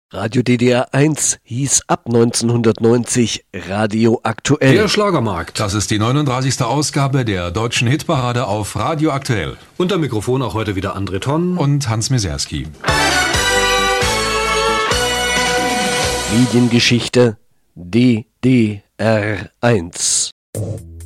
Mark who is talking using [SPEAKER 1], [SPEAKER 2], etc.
[SPEAKER 1] Radio DDR 1 hieß ab 1990 Radio Aktuell.
[SPEAKER 2] Der Schlagermarkt.
[SPEAKER 3] Das ist die 39. Ausgabe der deutschen Hitparade auf Radio Aktuell.
[SPEAKER 2] Unter Mikrofon auch heute wieder André Tonn
[SPEAKER 3] und Hans Meserski.
[SPEAKER 1] Mediengeschichte DDR 1.